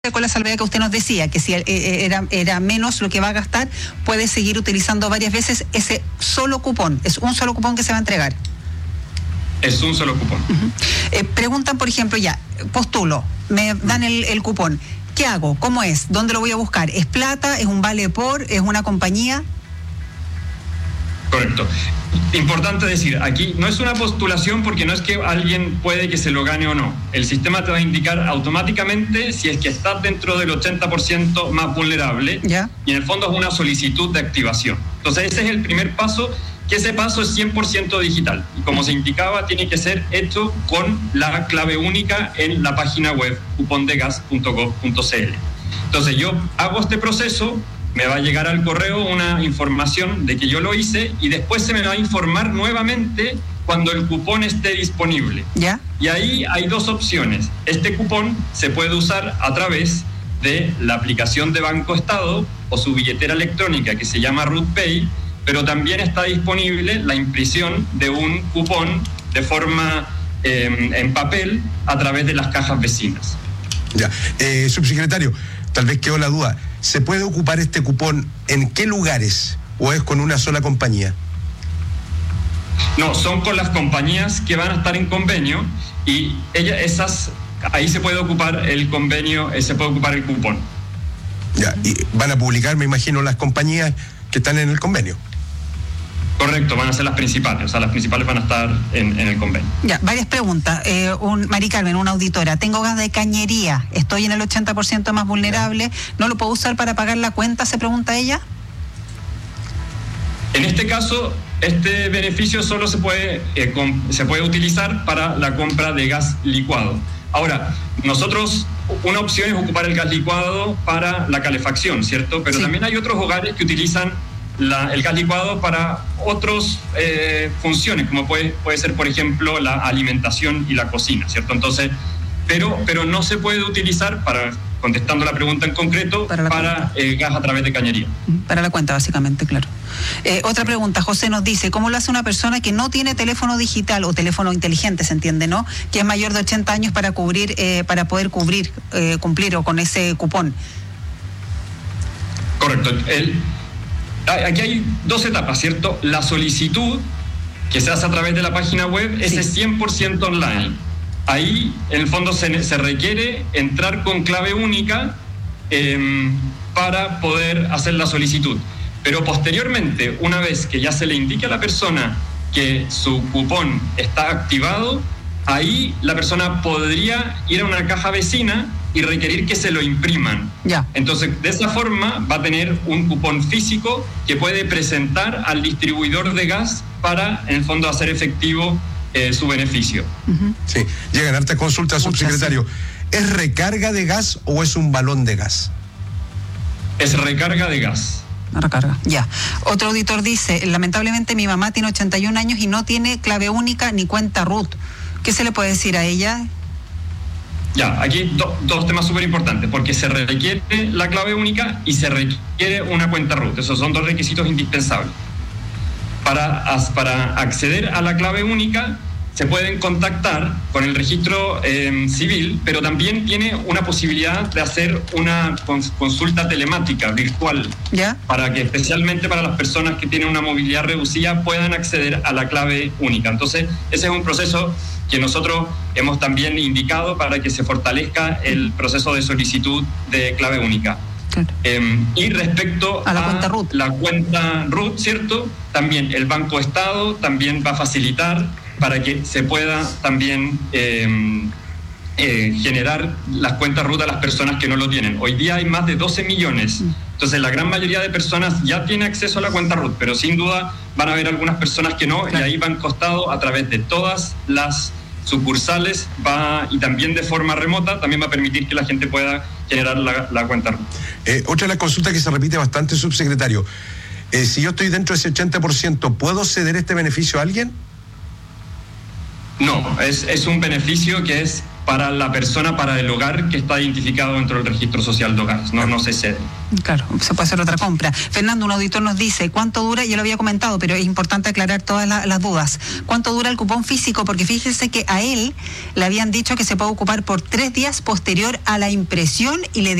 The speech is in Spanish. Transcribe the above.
con la salvedad que usted nos decía, que si era menos lo que va a gastar, puede seguir utilizando varias veces ese solo cupón. Es un solo cupón que se va a entregar. Es un solo cupón. Preguntan, por ejemplo, ya, postulo, me dan el cupón. ¿Qué hago? ¿Cómo es? ¿Dónde lo voy a buscar? ¿Es plata? ¿Es un vale por? ¿Es una compañía? Correcto. Importante decir, aquí no es una postulación porque no es que alguien puede que se lo gane o no. El sistema te va a indicar automáticamente si es que estás dentro del 80% más vulnerable. ¿Ya? Y en el fondo es una solicitud de activación. Entonces ese es el primer paso, que ese paso es 100% digital. Y como se indicaba, tiene que ser hecho con la clave única en la página web cupondegas.gov.cl. Entonces yo hago este proceso, me va a llegar al correo una información de que yo lo hice y después se me va a informar nuevamente cuando el cupón esté disponible. ¿Ya? Y ahí hay dos opciones. Este cupón se puede usar a través de la aplicación de Banco Estado o su billetera electrónica que se llama RootPay, pero también está disponible la impresión de un cupón de forma en papel a través de las cajas vecinas. Ya, subsecretario, tal vez quedó la duda. ¿Se puede ocupar este cupón en qué lugares o es con una sola compañía? No, son con las compañías que van a estar en convenio y ahí se puede ocupar el convenio, se puede ocupar el cupón. Ya, y van a publicar, me imagino, las compañías que están en el convenio. Correcto, van a ser las principales, o sea, las principales van a estar en el convenio. Ya, varias preguntas. Mari Carmen, una auditora, tengo gas de cañería, estoy en el 80% más vulnerable, ¿no lo puedo usar para pagar la cuenta? Se pregunta ella. En este caso, este beneficio solo se puede utilizar para la compra de gas licuado. Ahora, nosotros, una opción es ocupar el gas licuado para la calefacción, ¿cierto? Pero sí, también hay otros hogares que utilizan el gas licuado para otras funciones, como puede ser, por ejemplo, la alimentación y la cocina, ¿cierto? Entonces, pero no se puede utilizar contestando la pregunta en concreto, para gas a través de cañería. Para la cuenta, básicamente, claro. Otra pregunta, José nos dice, ¿cómo lo hace una persona que no tiene teléfono digital o teléfono inteligente, se entiende, ¿no? Que es mayor de 80 años para poder cumplir con ese cupón? Correcto. Aquí hay dos etapas, ¿cierto? La solicitud, que se hace a través de la página web, sí, es 100% online. Ahí, en el fondo, se requiere entrar con clave única para poder hacer la solicitud. Pero posteriormente, una vez que ya se le indique a la persona que su cupón está activado, ahí la persona podría ir a una caja vecina y requerir que se lo impriman. Ya. Entonces, de esa forma va a tener un cupón físico que puede presentar al distribuidor de gas para, en el fondo, hacer efectivo su beneficio. Uh-huh. Sí, llegan hartas consultas, subsecretario. ¿Es recarga de gas o es un balón de gas? Es recarga de gas. Recarga, ya. Otro auditor dice, lamentablemente mi mamá tiene 81 años y no tiene clave única ni cuenta RUT. ¿Qué se le puede decir a ella? Ya, aquí dos temas súper importantes, porque se requiere la clave única y se requiere una cuenta RUT. Esos son dos requisitos indispensables. Para acceder a la clave única, se pueden contactar con el registro civil, pero también tiene una posibilidad de hacer una consulta telemática virtual, ¿ya? Para que especialmente para las personas que tienen una movilidad reducida puedan acceder a la clave única. Entonces, ese es un proceso que nosotros hemos también indicado para que se fortalezca el proceso de solicitud de clave única. Claro. Y respecto a la cuenta RUT, ¿cierto? También el Banco Estado también va a facilitar para que se pueda también generar las cuentas RUT a las personas que no lo tienen. Hoy día hay más de 12 millones. Entonces, la gran mayoría de personas ya tiene acceso a la cuenta RUT, pero sin duda van a haber algunas personas que no, claro. Y ahí Banco Estado, a través de todas las sucursales, y también de forma remota, también va a permitir que la gente pueda generar la cuenta RUT. Otra de las consultas que se repite bastante, subsecretario, si yo estoy dentro de ese 80%, ¿puedo ceder este beneficio a alguien? No, es un beneficio que es para la persona, para el hogar que está identificado dentro del registro social de hogares, no se cede. Claro, se puede hacer otra compra. Fernando, un auditor nos dice, ¿cuánto dura? Ya lo había comentado, pero es importante aclarar todas las dudas. ¿Cuánto dura el cupón físico? Porque fíjese que a él le habían dicho que se puede ocupar por 3 días posterior a la impresión y le